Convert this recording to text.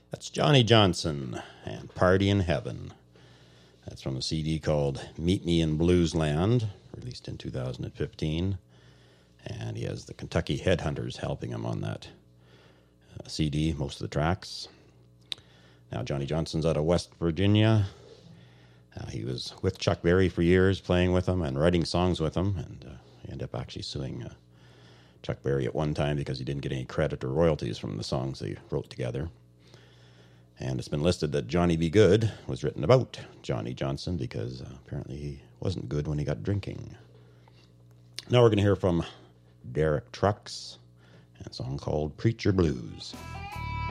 That's Johnny Johnson and Party in Heaven. That's from a CD called Meet Me in Bluesland, released in 2015. And he has the Kentucky Headhunters helping him on that CD, most of the tracks. Now, Johnny Johnson's out of West Virginia. He was with Chuck Berry for years, playing with him and writing songs with him. And he ended up actually suing Chuck Berry at one time because he didn't get any credit or royalties from the songs they wrote together. And it's been listed that Johnny Be Good was written about Johnny Johnson because apparently he wasn't good when he got drinking. Now we're going to hear from Derek Trucks and a song called Preacher Blues.